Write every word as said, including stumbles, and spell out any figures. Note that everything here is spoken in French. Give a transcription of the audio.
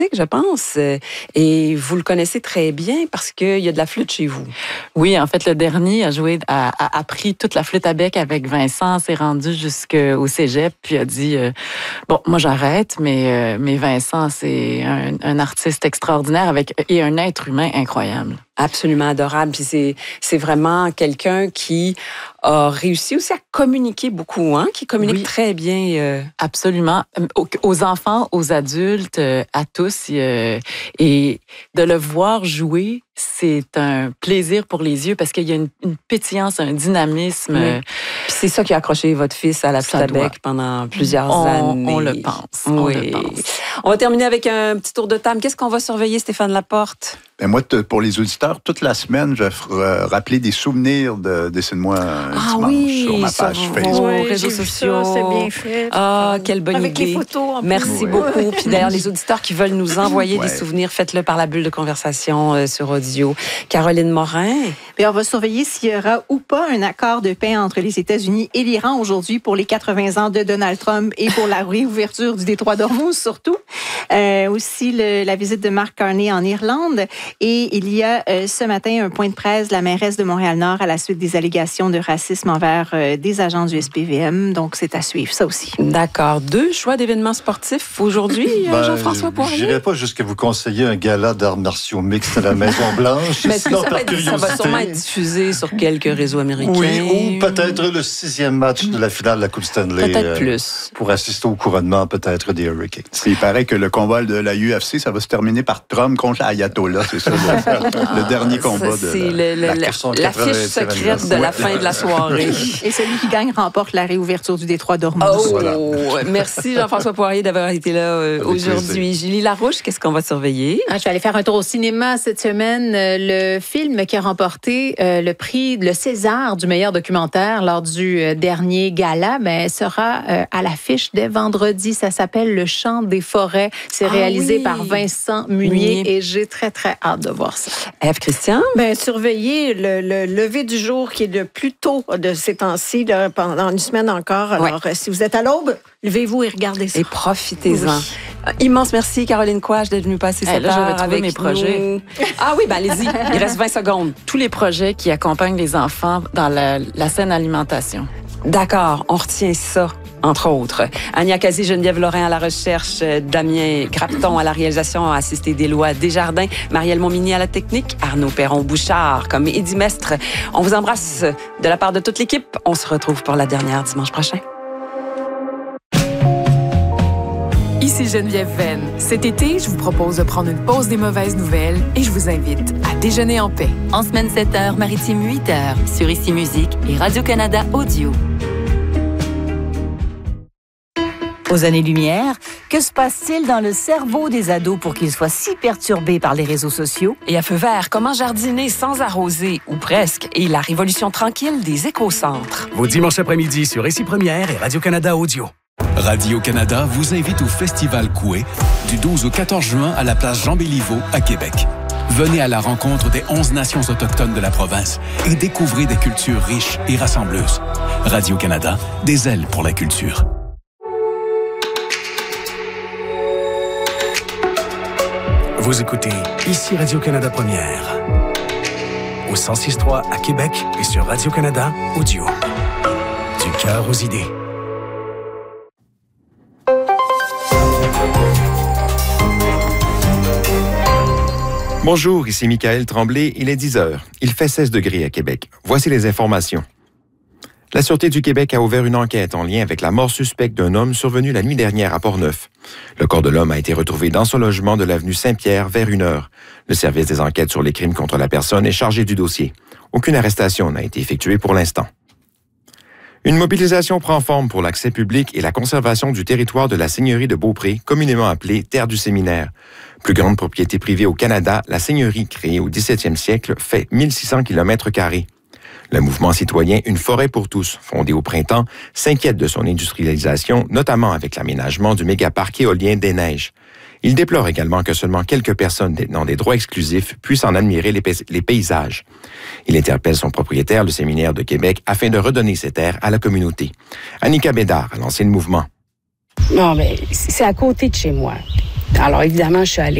je pense. Et vous le connaissez très bien parce qu'il y a de la flûte chez vous. Oui, en fait, le dernier a joué, a, a appris toute la flûte à bec avec Vincent, s'est rendu jusqu'au cégep, puis a dit euh, bon, moi j'arrête, mais, euh, mais Vincent, c'est un, un artiste extraordinaire avec et un être humain incroyable. Absolument adorable. Puis c'est, c'est vraiment quelqu'un qui a réussi aussi à communiquer beaucoup, hein, qui communique oui. très bien. Euh... Absolument. Aux enfants, aux adultes, à tous. Euh, et de le voir jouer, c'est un plaisir pour les yeux parce qu'il y a une, une pétillance, un dynamisme. Oui. Puis c'est ça qui a accroché votre fils à la flûte à bec pendant plusieurs on, années. On le pense. Oui. On le pense. On va terminer avec un petit tour de table. Qu'est-ce qu'on va surveiller, Stéphane Laporte? Ben moi, pour les auditeurs, toute la semaine, je vais rappeler des souvenirs de Dessine-moi un ah dimanche oui, sur ma page sur Facebook. Oui, réseaux sociaux. Ça, c'est bien fait. Ah, quelle bonne avec idée. Les photos en Merci plus. beaucoup. Puis d'ailleurs, les auditeurs qui veulent nous envoyer ouais. des souvenirs, faites-le par la bulle de conversation euh, sur audio. Caroline Morin. Bien, on va surveiller s'il y aura ou pas un accord de paix entre les États-Unis et l'Iran aujourd'hui pour les quatre-vingts ans de Donald Trump et pour la réouverture du détroit d'Ormuz surtout. Euh, aussi le, la visite de Mark Carney en Irlande. Et il y a euh, ce matin un point de presse de la mairesse de Montréal-Nord à la suite des allégations de racisme envers euh, des agents du S P V M. Donc, c'est à suivre, ça aussi. D'accord. Deux choix d'événements sportifs aujourd'hui, ben, Jean-François Poirier? Je n'irai pas jusqu'à vous conseiller un gala d'arts martiaux mixtes à la Maison-Blanche. Mais sinon, ça, par va être, ça va sûrement être diffusé sur quelques réseaux américains. Oui, ou peut-être le sixième match de la finale de la Coupe Stanley. Peut-être euh, plus. Pour assister au couronnement peut-être des Hurricanes. Il paraît que le combat de la U F C, ça va se terminer par Trump contre l'Ayatollah. C'est ça, le, le dernier combat ça, de c'est la, le, le, la, la fiche secrète de la fin de la soirée. Et celui qui gagne remporte la réouverture du détroit d'Ormuz. Oh, voilà. Merci Jean-François Poirier d'avoir été là euh, aujourd'hui. Julie Larouche, qu'est-ce qu'on va surveiller? Ah, je vais aller faire un tour au cinéma cette semaine. Le film qui a remporté euh, le prix, le César du meilleur documentaire lors du euh, dernier gala, ben, sera euh, à l'affiche dès vendredi. Ça s'appelle Le Chant des forêts. C'est ah, réalisé oui. par Vincent Munier, Munier et j'ai très, très hâte de voir ça. Ève Christian? Ben, surveiller le, le lever du jour qui est le plus tôt de ces temps-ci, là, pendant une semaine encore. Alors, ouais. si vous êtes à l'aube, levez-vous et regardez ça. Et profitez-en. Oui. Immense merci, Caroline Quach, d'être venue passer cette hey, là, heure avec mes nous. projets. Ah oui, ben allez-y, il reste vingt secondes. Tous les projets qui accompagnent les enfants dans la, la saine alimentation. D'accord, on retient ça, entre autres. Ania Kazi, Geneviève Lorrain à la recherche, Damien Grapton à la réalisation, assisté d'Éloi Desjardins, Marielle Montmini à la technique, Arnaud Perron-Bouchard comme Édie Mestre. On vous embrasse de la part de toute l'équipe. On se retrouve pour la dernière dimanche prochain. Ici Geneviève Venn. Cet été, je vous propose de prendre une pause des mauvaises nouvelles et je vous invite à déjeuner en paix. En semaine sept heures, maritime huit heures, sur Ici Musique et Radio-Canada Audio. Aux années-lumière, que se passe-t-il dans le cerveau des ados pour qu'ils soient si perturbés par les réseaux sociaux? Et à feu vert, comment jardiner sans arroser, ou presque, et la révolution tranquille des écocentres. Vos dimanches après-midi sur Ici Première et Radio-Canada Audio. Radio-Canada vous invite au Festival Coué du douze au quatorze juin à la place Jean-Béliveau à Québec. Venez à la rencontre des onze nations autochtones de la province et découvrez des cultures riches et rassembleuses. Radio-Canada, des ailes pour la culture. Vous écoutez Ici Radio-Canada Première. Au cent six point trois à Québec et sur Radio-Canada Audio. Du cœur aux idées. Bonjour, ici Michael Tremblay, il est dix heures. Il fait seize degrés à Québec. Voici les informations. La Sûreté du Québec a ouvert une enquête en lien avec la mort suspecte d'un homme survenu la nuit dernière à Portneuf. Le corps de l'homme a été retrouvé dans son logement de l'avenue Saint-Pierre vers une heure. Le service des enquêtes sur les crimes contre la personne est chargé du dossier. Aucune arrestation n'a été effectuée pour l'instant. Une mobilisation prend forme pour l'accès public et la conservation du territoire de la seigneurie de Beaupré, communément appelée Terre du Séminaire. Plus grande propriété privée au Canada, la seigneurie, créée au dix-septième siècle, fait mille six cents kilomètres carrés. Le mouvement citoyen Une forêt pour tous, fondé au printemps, s'inquiète de son industrialisation, notamment avec l'aménagement du mégaparc éolien des Neiges. Il déplore également que seulement quelques personnes détenant des droits exclusifs puissent en admirer les, pay- les paysages. Il interpelle son propriétaire, le Séminaire de Québec, afin de redonner ces terres à la communauté. Annika Bédard a lancé le mouvement. Non, mais c'est à côté de chez moi. Alors, évidemment, je suis allée